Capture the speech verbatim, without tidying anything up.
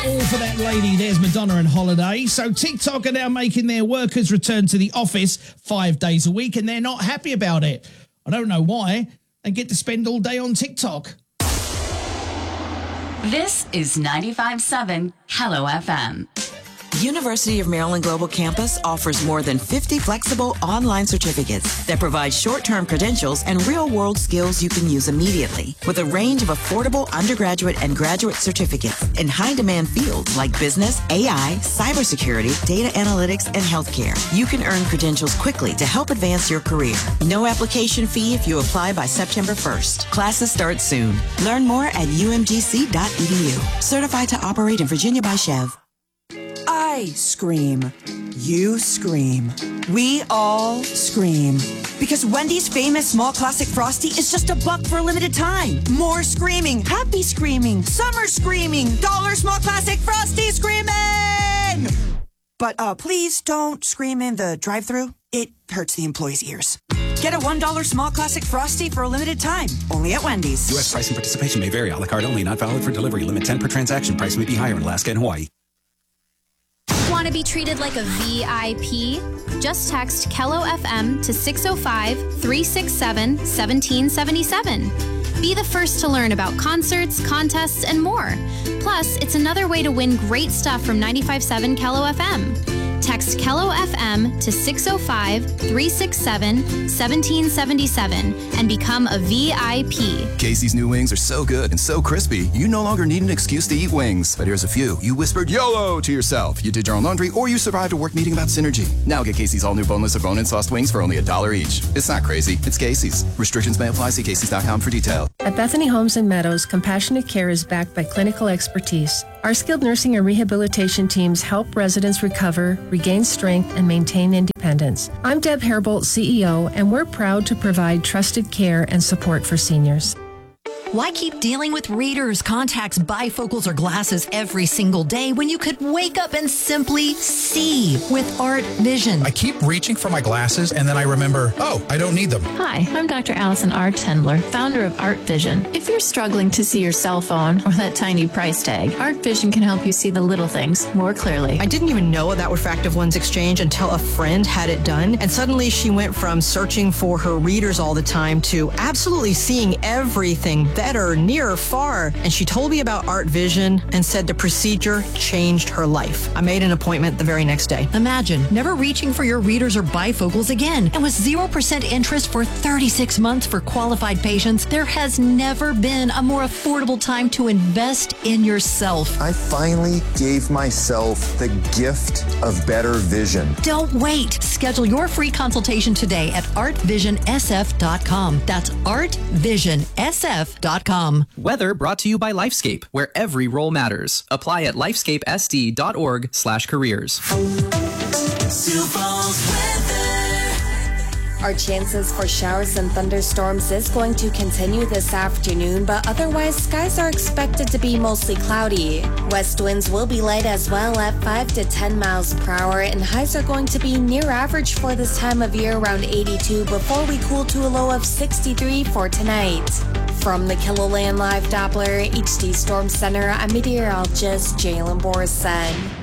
All for that lady. There's Madonna and Holiday. So TikTok are now making their workers return to the office five days a week, and they're not happy about it. I don't know why. They get to spend all day on TikTok. This is ninety-five point seven Hello F M. University of Maryland Global Campus offers more than fifty flexible online certificates that provide short-term credentials and real-world skills you can use immediately. With a range of affordable undergraduate and graduate certificates in high-demand fields like business, A I, cybersecurity, data analytics, and healthcare, you can earn credentials quickly to help advance your career. No application fee if you apply by September first. Classes start soon. Learn more at u m g c dot e d u. Certified to operate in Virginia by Chev. I scream. You scream. We all scream. Because Wendy's famous small classic Frosty is just a buck for a limited time. More screaming. Happy screaming. Summer screaming. Dollar small classic Frosty screaming! But uh, please don't scream in the drive-thru. It hurts the employees' ears. Get a one dollar small classic Frosty for a limited time. Only at Wendy's. U S price and participation may vary. A la carte only. Not valid for delivery. Limit ten per transaction. Price may be higher in Alaska and Hawaii. Want to be treated like a V I P? Just text Kello F M to six oh five, three six seven, one seven seven seven. Be the first to learn about concerts, contests, and more. Plus, it's another way to win great stuff from ninety-five point seven Kello F M. Text Kello F M to six oh five, three six seven, one seven seven seven and become a V I P. Casey's new wings are so good and so crispy, you no longer need an excuse to eat wings. But here's a few. You whispered YOLO to yourself. You did your own laundry, or you survived a work meeting about synergy. Now get Casey's all new boneless or bone-in sauced wings for only a dollar each. It's not crazy. It's Casey's. Restrictions may apply. See Casey's dot com for details. At Bethany Homes and Meadows, compassionate care is backed by clinical expertise. Our skilled nursing and rehabilitation teams help residents recover, regain strength, and maintain independence. I'm Deb Herbold, C E O, and we're proud to provide trusted care and support for seniors. Why keep dealing with readers, contacts, bifocals, or glasses every single day when you could wake up and simply see with Art Vision? I keep reaching for my glasses and then I remember, oh, I don't need them. Hi, I'm Doctor Allison R. Tendler, founder of Art Vision. If you're struggling to see your cell phone or that tiny price tag, Art Vision can help you see the little things more clearly. I didn't even know that would Fractive One's Exchange until a friend had it done, and suddenly she went from searching for her readers all the time to absolutely seeing everything better, near or far. And she told me about Art Vision and said the procedure changed her life. I made an appointment the very next day. Imagine never reaching for your readers or bifocals again. And with zero percent interest for thirty-six months for qualified patients, there has never been a more affordable time to invest in yourself. I finally gave myself the gift of better vision. Don't wait. Schedule your free consultation today at art vision s f dot com. That's art vision s f dot com. Weather brought to you by Lifescape, where every role matters. Apply at lifescape s d dot org slash careers. Our chances for showers and thunderstorms is going to continue this afternoon, but otherwise skies are expected to be mostly cloudy. West winds will be light as well at five to ten miles per hour, and highs are going to be near average for this time of year, around eighty-two, before we cool to a low of sixty-three for tonight. From the KILOLAND Live Doppler H D Storm Center, I'm meteorologist Jalen Borson.